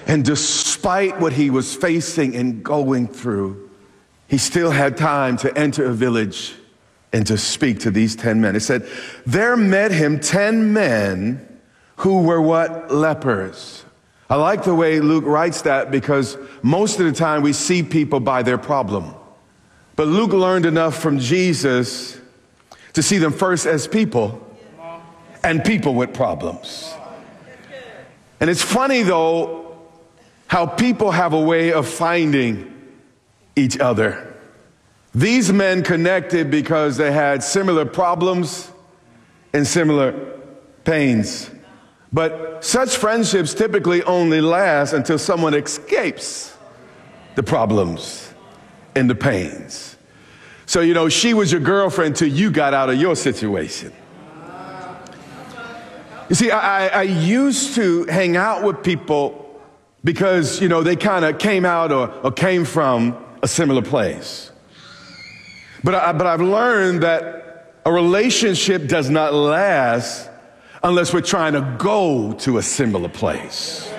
And despite what he was facing and going through, he still had time to enter a village and to speak to these 10 men. It said, there met him 10 men who were what? Lepers. I like the way Luke writes that because most of the time we see people by their problem. But Luke learned enough from Jesus to see them first as people and people with problems. And it's funny though, how people have a way of finding each other. These men connected because they had similar problems and similar pains. But such friendships typically only last until someone escapes the problems and the pains. So, you know, she was your girlfriend till you got out of your situation. You see, I used to hang out with people because, you know, they kind of came out or came from a similar place. But I've learned that a relationship does not last unless we're trying to go to a similar place.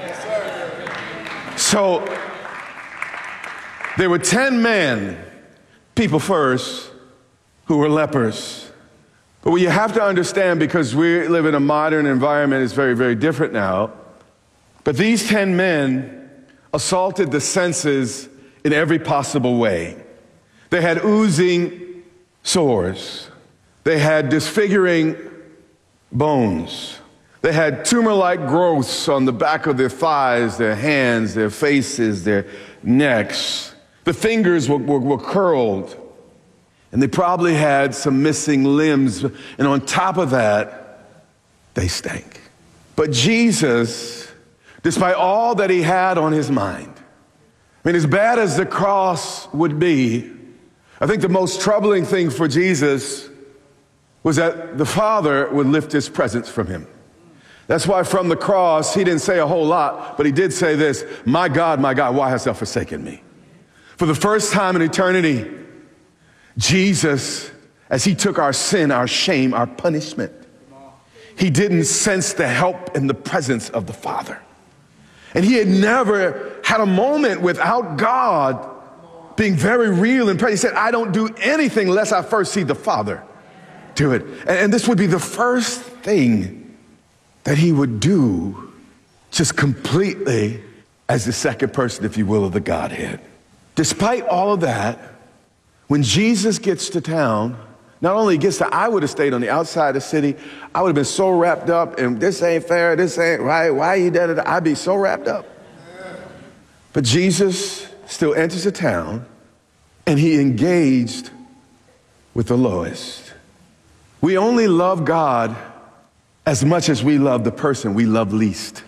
So there were 10 men, people first, who were lepers. But what you have to understand, because we live in a modern environment, it's very, very different now. But these 10 men assaulted the senses in every possible way. They had oozing sores. They had disfiguring bones. They had tumor-like growths on the back of their thighs, their hands, their faces, their necks. The fingers were curled. And they probably had some missing limbs. And on top of that, they stank. But Jesus, despite all that he had on his mind, I mean, as bad as the cross would be, I think the most troubling thing for Jesus was that the Father would lift his presence from him. That's why from the cross, he didn't say a whole lot, but he did say this, my God, why hast thou forsaken me? For the first time in eternity, Jesus, as he took our sin, our shame, our punishment, he didn't sense the help in the presence of the Father. And he had never had a moment without God being very real and present. He said, I don't do anything unless I first see the Father do it. And this would be the first thing that he would do just completely as the second person, if you will, of the Godhead. Despite all of that, when Jesus gets to town, not only gets to, I would have stayed on the outside of the city. I would have been so wrapped up and this ain't fair, this ain't right, why you da da da. I'd be so wrapped up. But Jesus still enters the town and he engaged with the lowest. We only love God as much as we love the person we love least.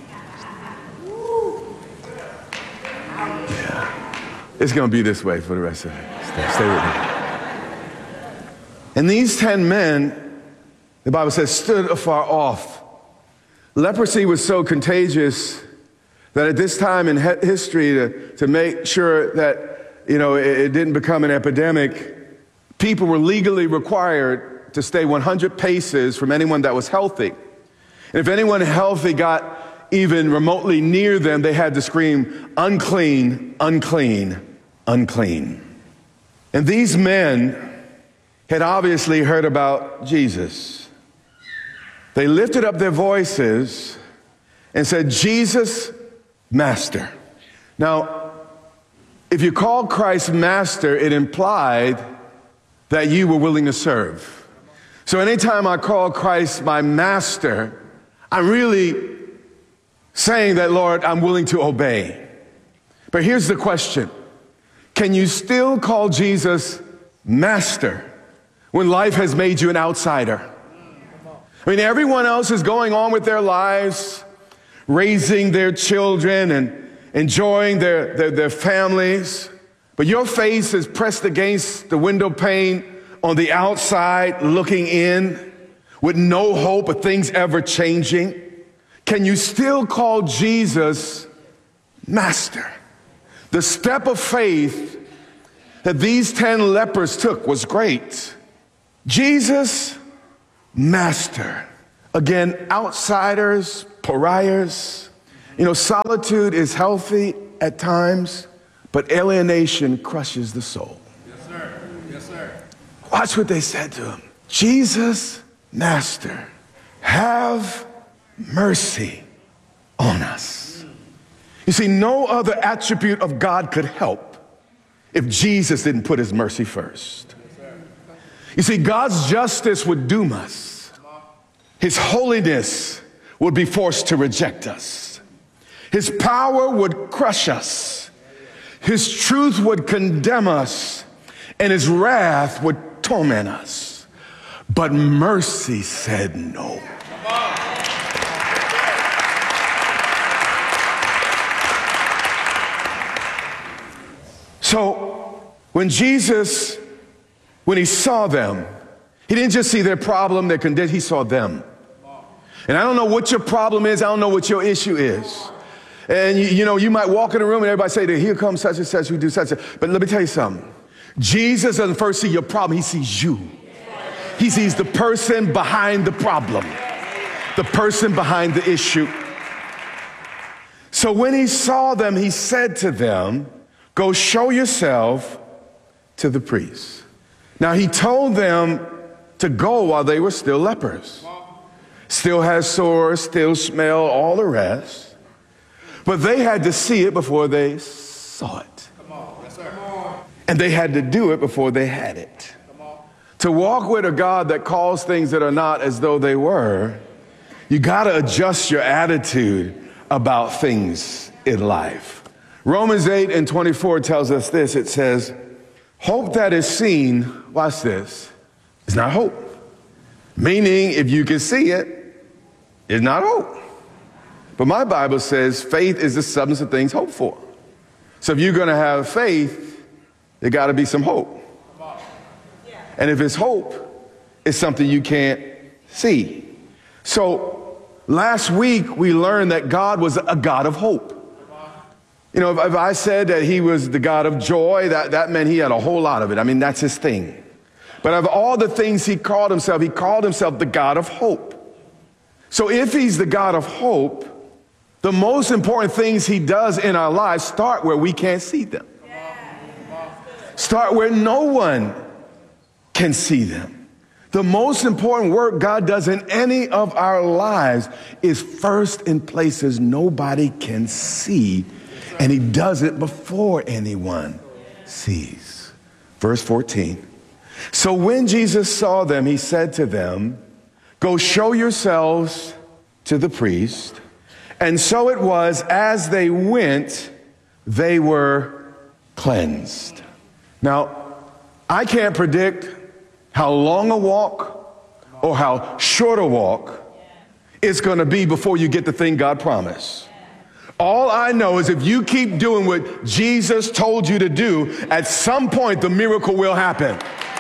Yeah. It's going to be this way for the rest of it. Stay with me. And these 10 men, the Bible says, stood afar off. Leprosy was so contagious that at this time in history, to make sure that, you know, it didn't become an epidemic, people were legally required to stay 100 paces from anyone that was healthy. And if anyone healthy got even remotely near them, they had to scream, unclean, unclean, unclean. And these men had obviously heard about Jesus. They lifted up their voices and said, Jesus, Master. Now, if you call Christ Master, it implied that you were willing to serve. So anytime I call Christ my Master, I'm really saying that, Lord, I'm willing to obey. But here's the question. Can you still call Jesus Master when life has made you an outsider? I mean, everyone else is going on with their lives, raising their children and enjoying their families. But your face is pressed against the window pane on the outside, looking in with no hope of things ever changing. Can you still call Jesus Master? The step of faith that these 10 lepers took was great. Jesus, Master. Again, outsiders, pariahs, You know, solitude is healthy at times, but alienation crushes the soul. Yes, sir. Yes, sir. Watch what they said to him. Jesus, Master, have mercy on us. You see, no other attribute of God could help if Jesus didn't put his mercy first. You see, God's justice would doom us. His holiness would be forced to reject us. His power would crush us. His truth would condemn us. And his wrath would torment us. But mercy said no. So when Jesus, when he saw them, he didn't just see their problem, their condition, he saw them. And I don't know what your problem is. I don't know what your issue is. And you know, you might walk in a room and everybody say, here comes such and such, we do such and such. But let me tell you something. Jesus doesn't first see your problem, he sees you. He sees the person behind the problem, the person behind the issue. So when he saw them, he said to them, go show yourself to the priest. Now he told them to go while they were still lepers. Still had sores, still smell, all the rest. But they had to see it before they saw it. And they had to do it before they had it. To walk with a God that calls things that are not as though they were, you got to adjust your attitude about things in life. Romans 8:24 tells us this. It says, hope that is seen, watch this, is not hope. Meaning, if you can see it, it's not hope. But my Bible says faith is the substance of things hoped for. So if you're going to have faith, there got to be some hope. And if it's hope, it's something you can't see. So last week we learned that God was a God of hope. You know, if I said that he was the God of joy, that meant he had a whole lot of it. I mean, that's his thing. But of all the things he called himself the God of hope. So if he's the God of hope, the most important things he does in our lives start where we can't see them. Start where no one can see them. The most important work God does in any of our lives is first in places nobody can see, and he does it before anyone sees. Verse 14. So when Jesus saw them, he said to them, go show yourselves to the priest. And so it was, as they went, they were cleansed. Now, I can't predict how long a walk or how short a walk it's going to be before you get the thing God promised. All I know is if you keep doing what Jesus told you to do, at some point the miracle will happen.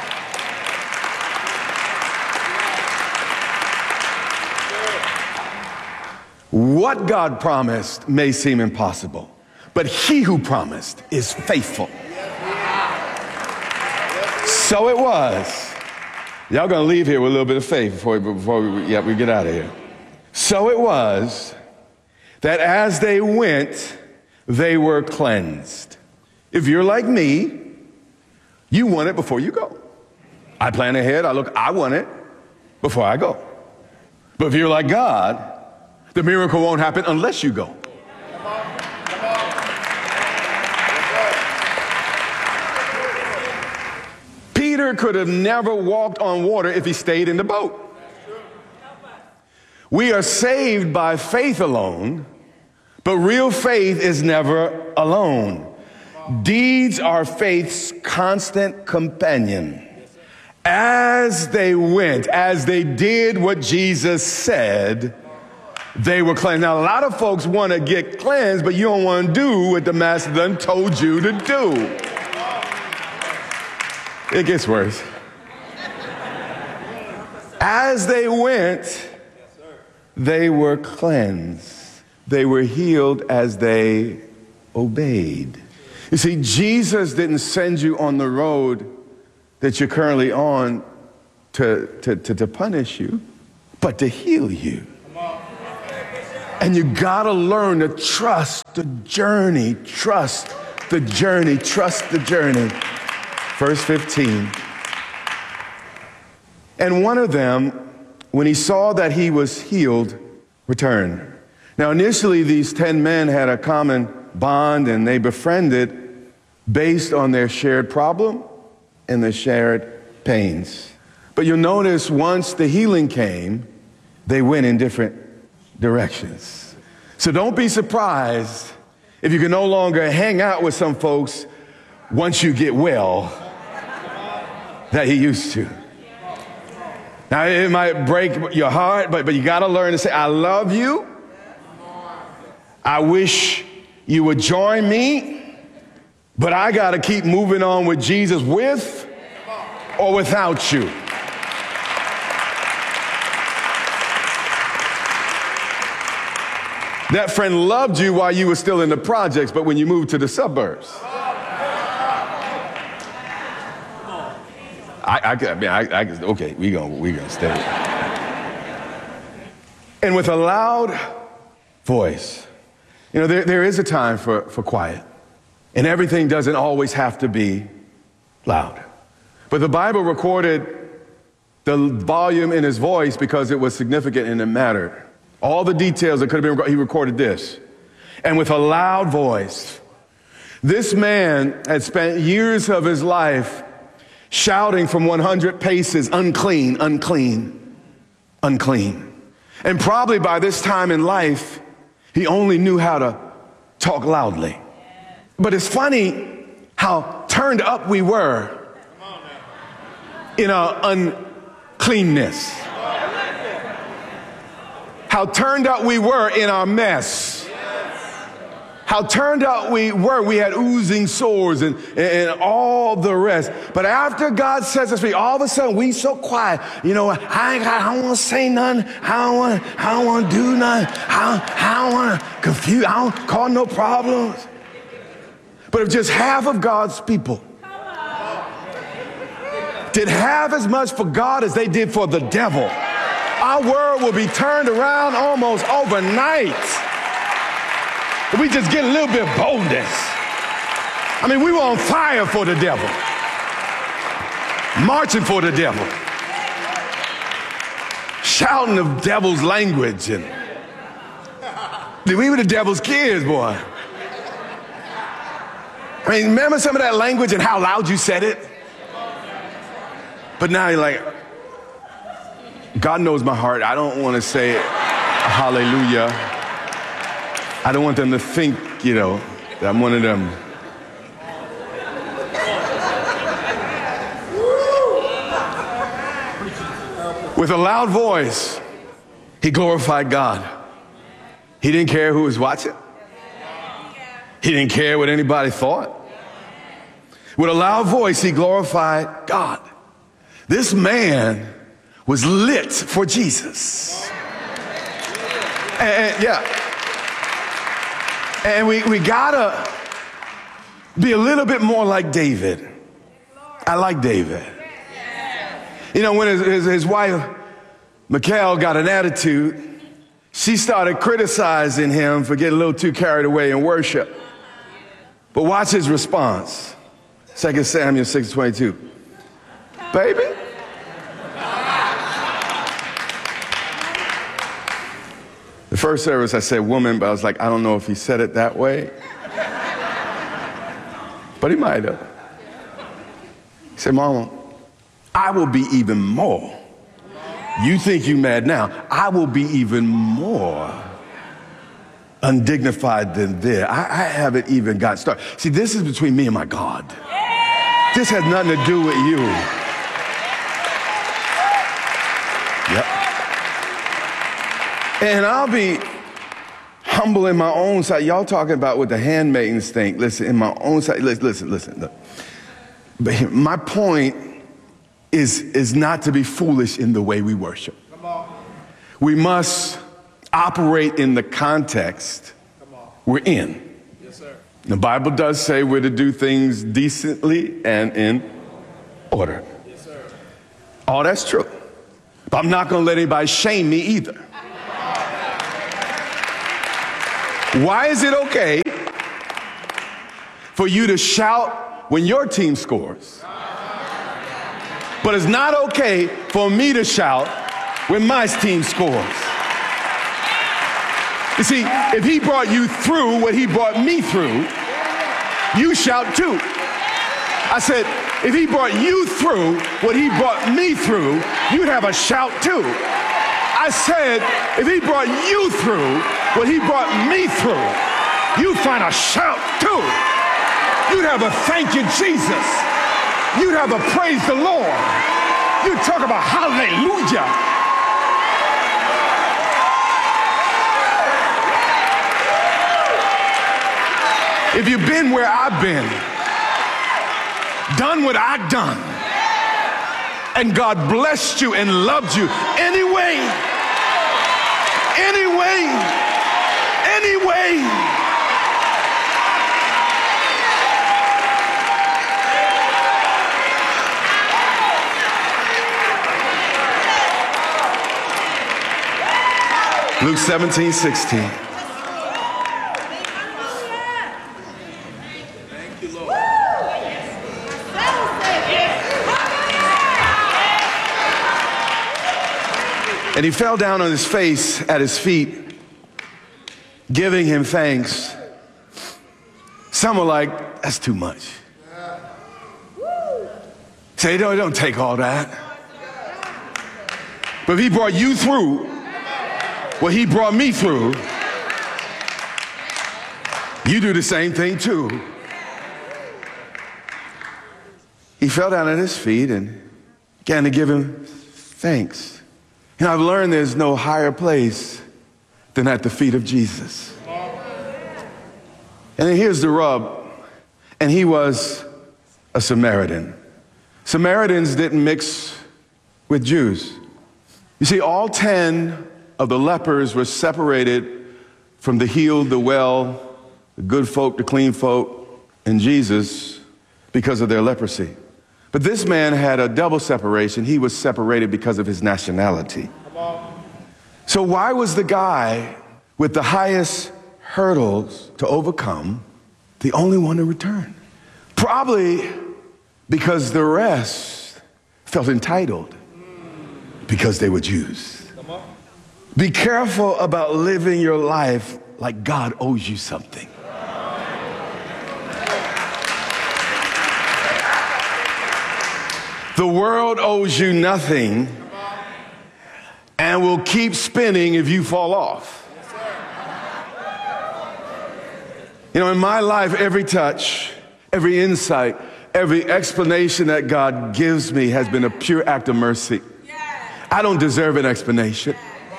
What God promised may seem impossible, but he who promised is faithful. So it was. Y'all gonna leave here with a little bit of faith before we get out of here. So it was that as they went, they were cleansed. If you're like me, you want it before you go. I plan ahead, I want it before I go. But if you're like God, the miracle won't happen unless you go. Peter could have never walked on water if he stayed in the boat. We are saved by faith alone, but real faith is never alone. Deeds are faith's constant companion. As they went, as they did what Jesus said, they were cleansed. Now, a lot of folks want to get cleansed, but you don't want to do what the master done told you to do. It gets worse. As they went, they were cleansed. They were healed as they obeyed. You see, Jesus didn't send you on the road that you're currently on to punish you, but to heal you. And you gotta learn to trust the journey, trust the journey, trust the journey. Verse 15. And one of them, when he saw that he was healed, returned. Now, initially, these 10 men had a common bond and they befriended based on their shared problem and their shared pains. But you'll notice once the healing came, they went in different directions. So don't be surprised if you can no longer hang out with some folks once you get well that you used to. Now, it might break your heart, but you got to learn to say, I love you. I wish you would join me, but I got to keep moving on with Jesus with or without you. That friend loved you while you were still in the projects, but when you moved to the suburbs. Okay, we gonna stay. And with a loud voice, you know, there is a time for quiet, and everything doesn't always have to be loud. But the Bible recorded the volume in his voice because it was significant and it mattered. All the details that could have been, he recorded this. And with a loud voice, this man had spent years of his life shouting from 100 paces, unclean, unclean, unclean. And probably by this time in life, he only knew how to talk loudly. But it's funny how turned up we were in our uncleanness. How turned up we were in our mess. How turned up we were. We had oozing sores and all the rest. But after God sets us free, all of a sudden we so quiet. You know, I don't want to say nothing. I don't want to do nothing. I don't want to confuse. I don't cause no problems. But if just half of God's people did half as much for God as they did for the devil, our world will be turned around almost overnight. If we just get a little bit of boldness. I mean, we were on fire for the devil. Marching for the devil. Shouting the devil's language. And we were the devil's kids, boy. I mean, remember some of that language and how loud you said it? But now you're like, God knows my heart. I don't want to say hallelujah. I don't want them to think, you know, that I'm one of them. With a loud voice, he glorified God. He didn't care who was watching. He didn't care what anybody thought. With a loud voice, he glorified God. This man was lit for Jesus. And we gotta be a little bit more like David. I like David. You know, when his wife, Michal, got an attitude, she started criticizing him for getting a little too carried away in worship. But watch his response. 2 Samuel 6:22. Baby? The first service I said woman, but I was like, I don't know if he said it that way. But he might have. He said, Mama, I will be even more. You think you mad now. I will be even more undignified than this. I haven't even got started. See, this is between me and my God. This has nothing to do with you. Yep. And I'll be humble in my own sight. Y'all talking about what the handmaidens think. Listen, in my own sight, listen. Look. But my point is not to be foolish in the way we worship. We must operate in the context we're in. Yes, sir. The Bible does say we're to do things decently and in order. Yes, sir. All that's true. But I'm not going to let anybody shame me either. Why is it okay for you to shout when your team scores, but it's not okay for me to shout when my team scores? You see, if he brought you through what he brought me through, you shout too. I said, if he brought you through what he brought me through, you'd have a shout too. I said, if he brought you through what he brought me through, you'd find a shout too. You'd have a thank you, Jesus. You'd have a praise the Lord. You'd talk about hallelujah. If you've been where I've been, done what I've done, and God blessed you and loved you anyway, Luke 17:16. And he fell down on his face at his feet, giving him thanks. Some were like, that's too much. Say, don't take all that. But if he brought you through what he brought me through, you do the same thing too. He fell down at his feet and began to give him thanks. You know, I've learned there's no higher place than at the feet of Jesus. And then here's the rub. And he was a Samaritan. Samaritans didn't mix with Jews. You see, all 10 of the lepers were separated from the healed, the well, the good folk, the clean folk, and Jesus because of their leprosy. But this man had a double separation. He was separated because of his nationality. So why was the guy with the highest hurdles to overcome the only one to return? Probably because the rest felt entitled because they were Jews. Be careful about living your life like God owes you something. The world owes you nothing and will keep spinning if you fall off. You know, in my life, every touch, every insight, every explanation that God gives me has been a pure act of mercy. I don't deserve an explanation.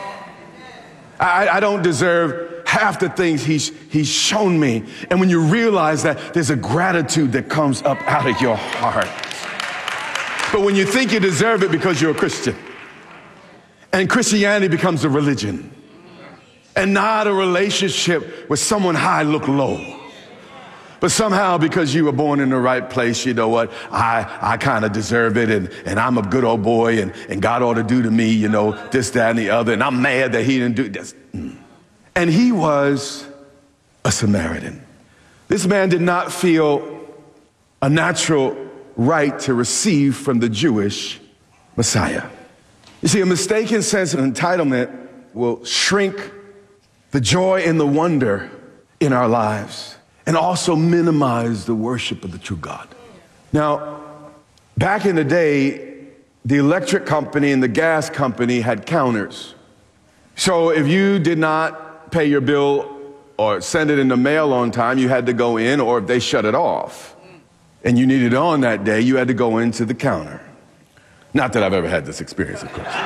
I don't deserve half the things he's shown me. And when you realize that, there's a gratitude that comes up out of your heart. But when you think you deserve it because you're a Christian, and Christianity becomes a religion and not a relationship with someone high look low, but somehow because you were born in the right place, you know what, I kind of deserve it, and I'm a good old boy, and God ought to do to me, you know, this, that, and the other, and I'm mad that he didn't do this. And he was a Samaritan. This man did not feel a natural right to receive from the Jewish Messiah. You see, a mistaken sense of entitlement will shrink the joy and the wonder in our lives and also minimize the worship of the true God. Now, back in the day, the electric company and the gas company had counters. So if you did not pay your bill or send it in the mail on time, you had to go in, or if they shut it off and you needed it on that day, you had to go into the counter. Not that I've ever had this experience, of course.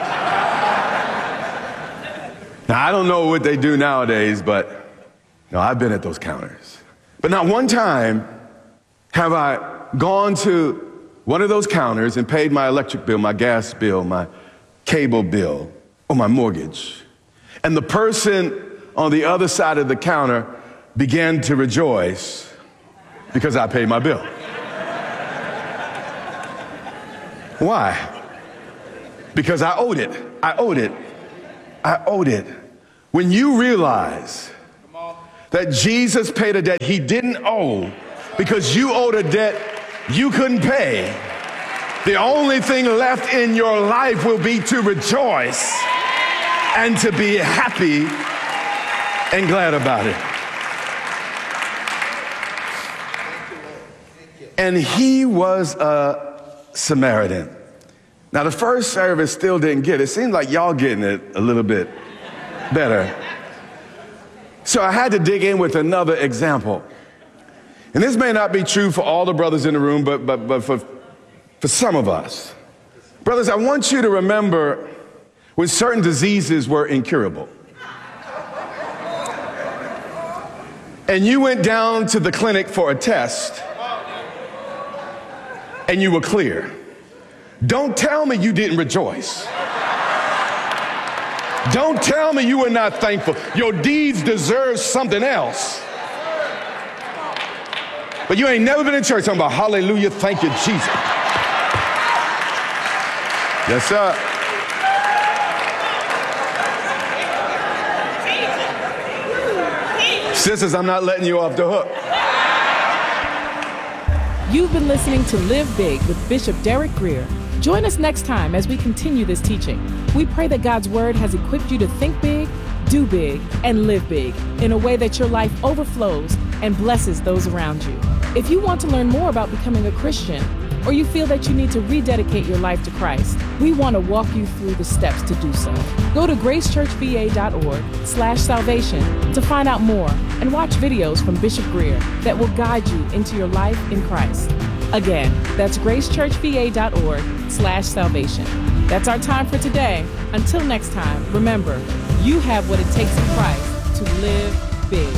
Now, I don't know what they do nowadays, but no, I've been at those counters. But not one time have I gone to one of those counters and paid my electric bill, my gas bill, my cable bill, or my mortgage. And the person on the other side of the counter began to rejoice because I paid my bill. Why? Because I owed it. I owed it. I owed it. When you realize that Jesus paid a debt he didn't owe because you owed a debt you couldn't pay. The only thing left in your life will be to rejoice and to be happy and glad about it. And he was a Samaritan. Now, the first service still didn't get it. It seems like y'all getting it a little bit better. So I had to dig in with another example. And this may not be true for all the brothers in the room, but for some of us. Brothers, I want you to remember when certain diseases were incurable. And you went down to the clinic for a test, and you were clear. Don't tell me you didn't rejoice. Don't tell me you were not thankful. Your deeds deserve something else. But you ain't never been in church talking about hallelujah, thank you, Jesus. Yes, sir. Sisters, I'm not letting you off the hook. You've been listening to Live Big with Bishop Derek Grier. Join us next time as we continue this teaching. We pray that God's Word has equipped you to think big, do big, and live big in a way that your life overflows and blesses those around you. If you want to learn more about becoming a Christian, or you feel that you need to rededicate your life to Christ, we want to walk you through the steps to do so. Go to gracechurchva.org/salvation to find out more and watch videos from Bishop Grier that will guide you into your life in Christ. Again, that's gracechurchva.org/salvation. That's our time for today. Until next time, remember, you have what it takes in Christ to live big.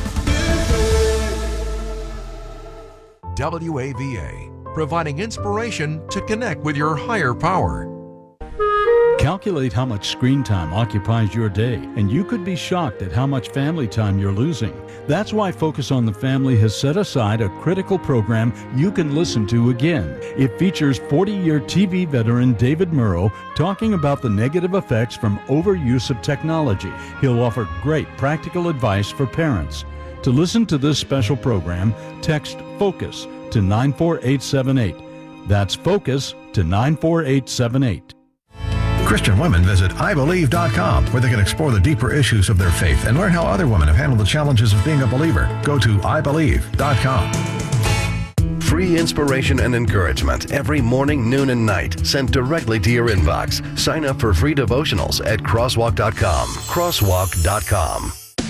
WAVA, providing inspiration to connect with your higher power. Calculate how much screen time occupies your day, and you could be shocked at how much family time you're losing. That's why Focus on the Family has set aside a critical program you can listen to again. It features 40-year TV veteran David Murrow talking about the negative effects from overuse of technology. He'll offer great practical advice for parents. To listen to this special program, text FOCUS to 94878. That's FOCUS to 94878. Christian women visit IBelieve.com, where they can explore the deeper issues of their faith and learn how other women have handled the challenges of being a believer. Go to IBelieve.com. Free inspiration and encouragement every morning, noon, and night, sent directly to your inbox. Sign up for free devotionals at crosswalk.com. Crosswalk.com.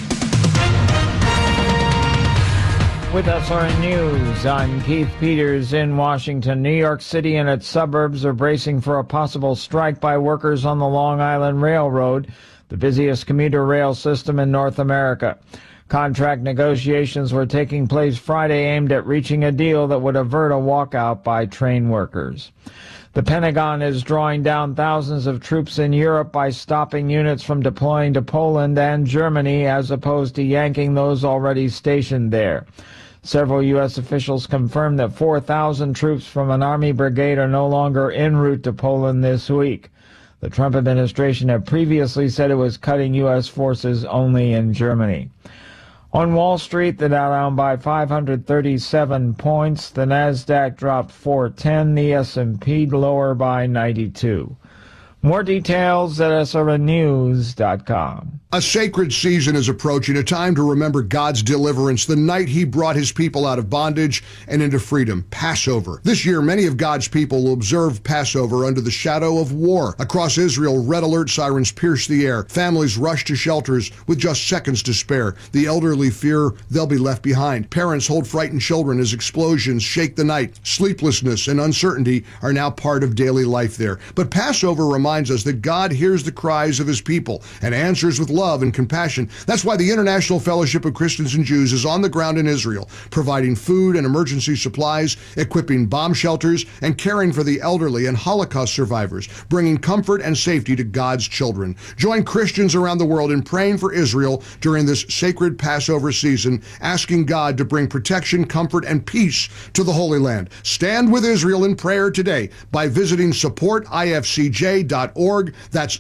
With SRN News, I'm Keith Peters in Washington. New York City and its suburbs are bracing for a possible strike by workers on the Long Island Railroad, the busiest commuter rail system in North America. Contract negotiations were taking place Friday aimed at reaching a deal that would avert a walkout by train workers. The Pentagon is drawing down thousands of troops in Europe by stopping units from deploying to Poland and Germany as opposed to yanking those already stationed there. Several U.S. officials confirmed that 4,000 troops from an Army brigade are no longer en route to Poland this week. The Trump administration had previously said it was cutting U.S. forces only in Germany. On Wall Street, the Dow down by 537 points. The Nasdaq dropped 410. The S&P lower by 92. More details at srnnews.com. A sacred season is approaching, a time to remember God's deliverance, the night he brought his people out of bondage and into freedom, Passover. This year, many of God's people will observe Passover under the shadow of war. Across Israel, red alert sirens pierce the air. Families rush to shelters with just seconds to spare. The elderly fear they'll be left behind. Parents hold frightened children as explosions shake the night. Sleeplessness and uncertainty are now part of daily life there. But Passover reminds us that God hears the cries of his people and answers with love and compassion. That's why the International Fellowship of Christians and Jews is on the ground in Israel, providing food and emergency supplies, equipping bomb shelters, and caring for the elderly and Holocaust survivors, bringing comfort and safety to God's children. Join Christians around the world in praying for Israel during this sacred Passover season, asking God to bring protection, comfort, and peace to the Holy Land. Stand with Israel in prayer today by visiting supportifcj.org. supportifcj.org. That's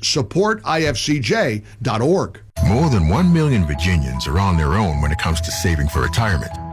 supportifcj.org. More than 1 million Virginians are on their own when it comes to saving for retirement.